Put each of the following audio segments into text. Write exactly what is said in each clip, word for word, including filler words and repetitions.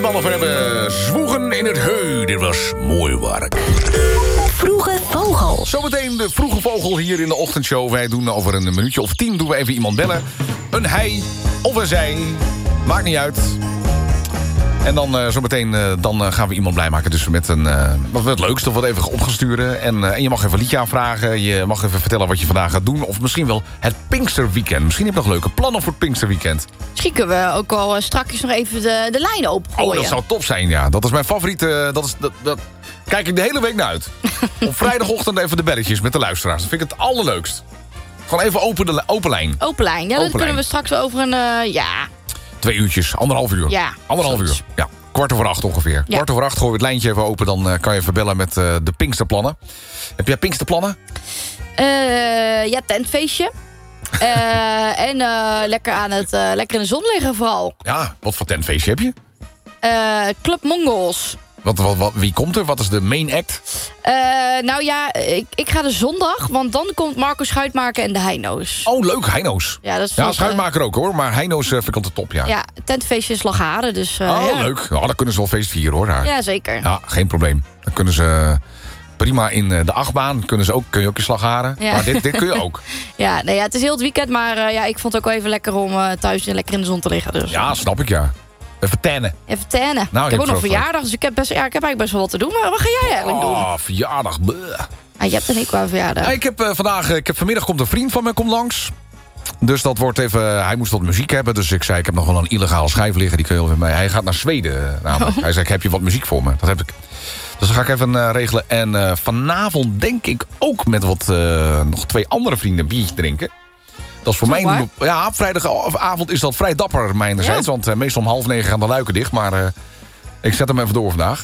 Mannen van hebben zwoegen in het heu. Dit was mooi werk. Vroege Vogel. Zometeen de Vroege Vogel hier in de ochtendshow. Wij doen over een minuutje of tien doen we even iemand bellen. Een hij of een zij. Maakt niet uit. En dan uh, zometeen uh, dan, uh, gaan we iemand blij maken. Dus met een uh, wat het leukste of wat even opgesturen. En, uh, en je mag even een liedje aanvragen. Je mag even vertellen wat je vandaag gaat doen. Of misschien wel het Pinksterweekend. Misschien heb je nog leuke plannen voor het Pinksterweekend. Misschien kunnen we ook al uh, strakjes nog even de, de lijnen opgooien. Oh, dat zou top zijn, ja. Dat is mijn favoriete. Uh, dat is, dat, dat kijk ik de hele week naar uit. Op vrijdagochtend even de belletjes met de luisteraars. Dat vind ik het allerleukst. Gewoon even open, de, open lijn. Open lijn, ja. Open Dat kunnen lijn. we straks over een, uh, ja... Twee uurtjes, anderhalf uur. Ja. Anderhalf uur, ja. Kwart over acht ongeveer. Ja. Kwart over acht, gooi het lijntje even open. Dan uh, kan je even bellen met uh, de Pinksterplannen. Heb jij Pinksterplannen? Uh, ja, tentfeestje. uh, en uh, lekker aan het uh, lekker in de zon liggen vooral. Ja, wat voor tentfeestje heb je? Uh, Club Mongols. Wat, wat, wat, wie komt er? Wat is de main act? Uh, nou ja, ik, ik ga de zondag, want dan komt Marco Schuitmaker en de Heino's. Oh, leuk, Heino's. Ja, dat is Ja, wat, Schuitmaker uh, ook hoor, maar Heino's uh, vind ik altijd top, ja. Ja, tentfeestje is Slagharen, dus... Uh, oh, ja. leuk. Nou, dan kunnen ze wel feest vieren hoor, daar. Ja, zeker. Ja, geen probleem. Dan kunnen ze uh, prima in uh, de achtbaan. Kunnen ze ook, kun je ook je Slagharen. Ja. Maar dit, dit kun je ook. Ja, nee, ja, het is heel het weekend, maar uh, ja, ik vond het ook wel even lekker om uh, thuis lekker in de zon te liggen. Dus. Ja, snap ik, ja. Even tannen. Even tannen. Nou, ik heb ook nog zo verjaardag, dus ik heb, best, ja, ik heb eigenlijk best wel wat te doen. Maar wat ga jij eigenlijk doen? Oh, verjaardag. Bleh. Ah, je hebt een hekel aan verjaardag. Ja, ik heb uh, vandaag, ik heb vanmiddag komt een vriend van mij komt langs. Dus dat wordt even, hij moest wat muziek hebben. Dus ik zei, ik heb nog wel een illegale schijf liggen. Die kun je wel met mij. Hij gaat naar Zweden namelijk. Oh. Hij zei, heb je wat muziek voor me? Dat heb ik. Dus dat ga ik even uh, regelen. En uh, vanavond denk ik ook met wat, uh, nog twee andere vrienden een biertje drinken. Dat is voor mij... Een, ja, vrijdagavond is dat vrij dapper mijnerzijds. Ja. Want uh, meestal om half negen gaan de luiken dicht. Maar uh, ik zet hem even door vandaag.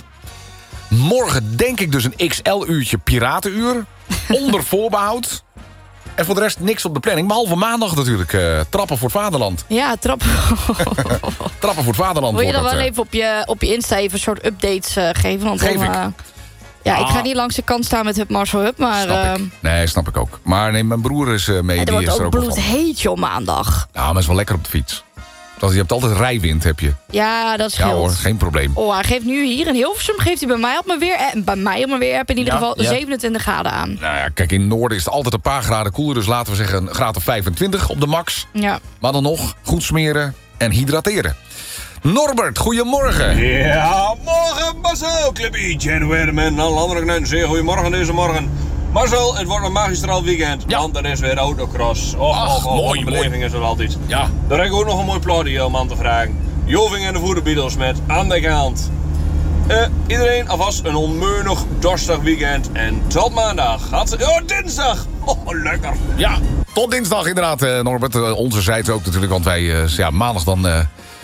Morgen denk ik dus een X L-uurtje piratenuur. Onder voorbehoud. En voor de rest niks op de planning. Behalve maandag natuurlijk. Uh, trappen voor het vaderland. Ja, trappen. Trappen voor het vaderland. Wil je dan dat, wel uh... even op je, op je Insta even een soort updates uh, geven? Want Geef dan, ik. Uh, ja, ah. ik ga niet langs de kant staan met Hup Marcel Hup, maar... Snap uh, ik. Nee, snap ik ook. Maar nee, mijn broer is uh, mee. En er die wordt is er ook ook bloedheetje op maandag. Ja, maar het is wel lekker op de fiets. Je hebt altijd rijwind, heb je. Ja, dat scheelt. Ja hoor, geen probleem. Oh, hij geeft nu hier in Hilversum, geeft hij bij mij op mijn weer, en bij mij op mijn weer heb in ieder ja, geval ja. zevenentwintig graden aan. Nou ja, kijk, in het noorden is het altijd een paar graden koeler. Dus laten we zeggen een graad of vijfentwintig op de max. Ja. Maar dan nog, goed smeren en hydrateren. Norbert, goedemorgen. Ja, morgen Marcel, Clippy, Jan Weerman en alle anderen. Een zeer goedemorgen deze morgen. Marcel, het wordt een magistraal weekend, ja. want er is weer autocross. Och, Ach, och, och, mooi, een beleving mooi. is er altijd. Ja. Dan heb ik ook nog een mooi plaatje om aan te vragen. Joving en de Voederbiedels met aan de kant. Uh, iedereen alvast een onmeunig dorstig weekend en tot maandag. Had ze... Oh, dinsdag! Oh, lekker. Ja, tot dinsdag inderdaad, uh, Norbert. Uh, onze zijde ook natuurlijk, want wij, uh, ja, maandag dan... Uh,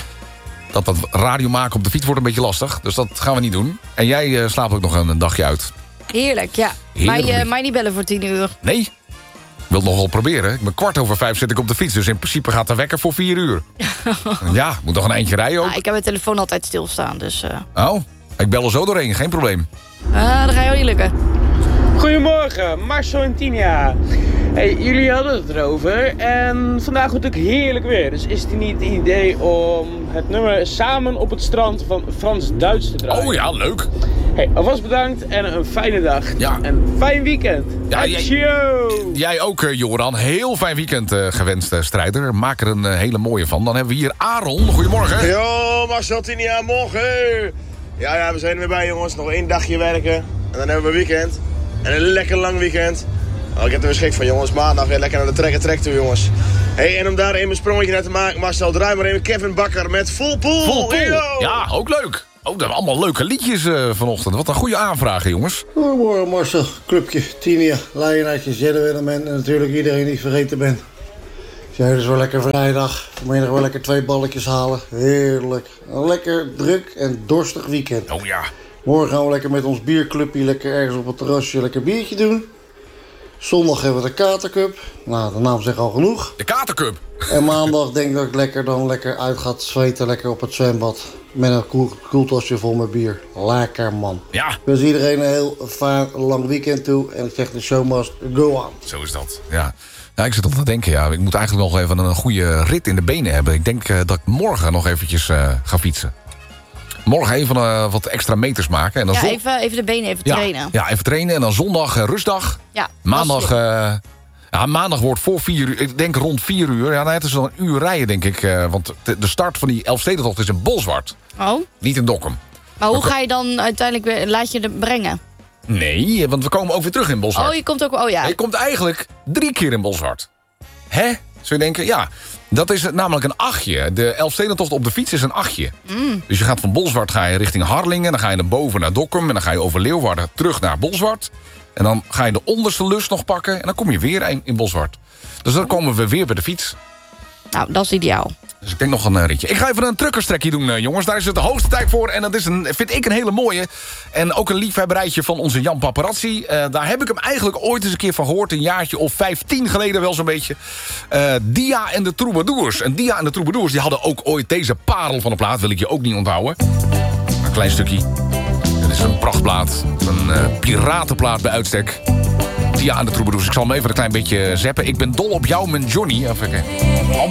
dat dat radio maken op de fiets wordt een beetje lastig. Dus dat gaan we niet doen. En jij uh, slaapt ook nog een, een dagje uit. Heerlijk, ja. Heerlijk. Mij, uh, mij niet bellen voor tien uur. Nee, ik wil het nog wel proberen. Ik ben kwart over vijf zit ik op de fiets. Dus in principe gaat de wekker voor vier uur. Ja, moet nog een eindje rijden ook. Ah, ik heb mijn telefoon altijd stilstaan, dus... Uh... Oh, ik bel er zo doorheen, geen probleem. Ah, dat ga je wel niet lukken. Goedemorgen, Marcel en Tina. Hey, jullie hadden het erover en vandaag wordt het ook heerlijk weer. Dus is het niet het idee om het nummer Samen op het strand van Frans-Duits te draaien? Oh ja, leuk. Hey, alvast bedankt en een fijne dag. Ja. En een fijn weekend. Ja, jij, Ciao. jij ook, uh, Joran. Heel fijn weekend uh, gewenst, uh, strijder. Maak er een uh, hele mooie van. Dan hebben we hier Aaron. Goedemorgen. Yo, Marcel, Tina, morgen. Ja, ja, we zijn er weer bij, jongens. Nog één dagje werken. En dan hebben we weekend. En een lekker lang weekend. Oh, ik heb er weer schik van, jongens. Maandag weer lekker naar de trekker trek toe, jongens. Hey, en om daar even een sprongetje naar te maken, Marcel, draai maar even Kevin Bakker met Full Pool. Full Pool. Yo. Ja, ook leuk. Oh, dat zijn allemaal leuke liedjes uh, vanochtend. Wat een goede aanvraag, jongens. Goedemorgen Marcel, Clubje, Tinia, Leienaartje, Zedderwinneman en natuurlijk iedereen die ik vergeten ben. Ja, het is wel lekker vrijdag. Vanmiddag wel lekker twee balletjes halen. Heerlijk. Een lekker druk en dorstig weekend. Oh ja. Morgen gaan we lekker met ons bierclubje lekker ergens op het terrasje lekker biertje doen. Zondag hebben we de Katercup. Nou, de naam zegt al genoeg. De Katercup. En maandag denk ik dat ik lekker dan lekker uit ga zweten, lekker op het zwembad. Met een koel, koeltasje vol met bier. Lekker man. Ja. Ik wens iedereen een heel fijn lang weekend toe. En ik zeg de show must go on. Zo is dat, ja. Ja, ik zit op te denken, ja. Ik moet eigenlijk nog even een goede rit in de benen hebben. Ik denk uh, dat ik morgen nog eventjes uh, ga fietsen. Morgen even uh, wat extra meters maken. En dan Ja, zon... even, even de benen even ja, trainen. Ja, even trainen. En dan zondag uh, rustdag. Ja, Maandag... Uh, ja, maandag wordt voor vier uur. Ik denk rond vier uur. Ja, nou, het is wel een uur rijden, denk ik. Uh, want de, de start van die Elfstedentocht is in Bolsward. Oh. Niet in Dokkum. Maar hoe ga je dan uiteindelijk weer... Laat je het brengen? Nee, want we komen ook weer terug in Bolsward. Oh, je komt ook... Oh ja. Je komt eigenlijk drie keer in Bolsward. Hè? Zul je denken? Ja. Dat is namelijk een achtje. De Elfstedentocht op de fiets is een achtje. Mm. Dus je gaat van Bolsward ga je richting Harlingen. Dan ga je naar boven naar Dokkum. En dan ga je over Leeuwarden terug naar Bolsward. En dan ga je de onderste lus nog pakken. En dan kom je weer in Bolsward. Dus dan komen we weer bij de fiets. Nou, dat is ideaal. Dus ik denk nog een uh, ritje. Ik ga even een truckerstrekje doen, uh, jongens. Daar is het de hoogste tijd voor. En dat is een, vind ik een hele mooie. En ook een liefhebberijtje van onze Jan Paparazzi. Uh, daar heb ik hem eigenlijk ooit eens een keer van gehoord. Een jaartje of vijftien geleden wel zo'n beetje. Uh, Dia en de Troubadours. En Dia en de Troubadours die hadden ook ooit deze parel van de plaat. Wil ik je ook niet onthouden. Een klein stukje. Dit is een prachtplaat. Een uh, piratenplaat bij uitstek. Dia en de Troubadours. Ik zal hem even een klein beetje zappen. Ik ben dol op jou, mijn Johnny. Even kijken.